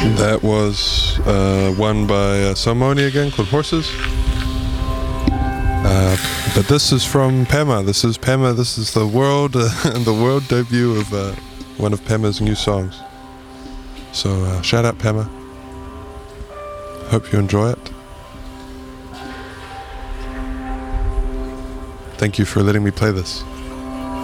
That was one by Somoni again, called Horses. But this is from Pema. This is Pema. This is the world the world debut of one of Pema's new songs. So shout out Pema. Hope you enjoy it. Thank you for letting me play this.